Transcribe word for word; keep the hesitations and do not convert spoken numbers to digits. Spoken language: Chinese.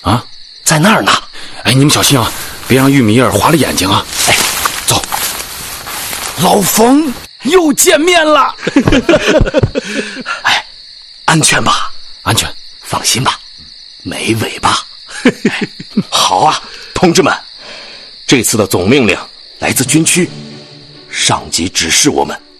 啊， 在那儿呢。 哎，你们小心啊，别让玉米叶划了眼睛啊！哎，走。 老冯又见面了。哎，安全吧？ 安全， 放心吧，没尾巴。好啊，同志们，这次的总命令来自军区，上级指示我们